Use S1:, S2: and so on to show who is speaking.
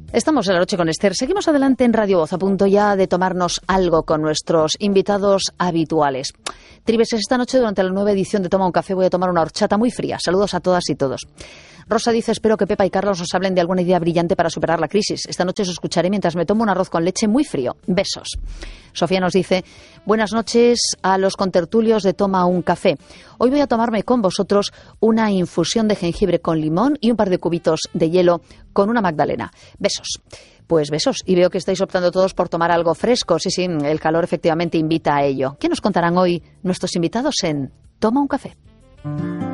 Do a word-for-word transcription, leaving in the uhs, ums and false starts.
S1: Estamos en la noche con Esther. Seguimos adelante en Radio Voz, a punto ya de tomarnos algo con nuestros invitados habituales. Tribeses, esta noche durante la nueva edición de Toma un Café voy a tomar una horchata muy fría. Saludos a todas y todos. Rosa dice, espero que Pepa y Carlos nos hablen de alguna idea brillante para superar la crisis. Esta noche os escucharé mientras me tomo un arroz con leche muy frío. Besos. Sofía nos dice, buenas noches a los contertulios de Toma un Café. Hoy voy a tomarme con vosotros una infusión de jengibre con limón y un par de cubitos de hielo con una magdalena. Besos. Pues besos. Y veo que estáis optando todos por tomar algo fresco. Sí, sí, el calor efectivamente invita a ello. ¿Qué nos contarán hoy nuestros invitados en Toma un Café?